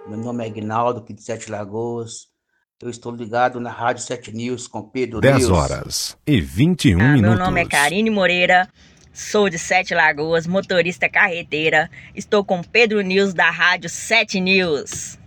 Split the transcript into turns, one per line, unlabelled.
Meu nome é Aguinaldo, aqui de Sete Lagoas. Eu estou ligado na Rádio 7 News com Pedro
10
News.
horas e 21
Meu nome é
minutos.
Karine Moreira, sou de Sete Lagoas, motorista carreteira. Estou com Pedro News da Rádio 7 News.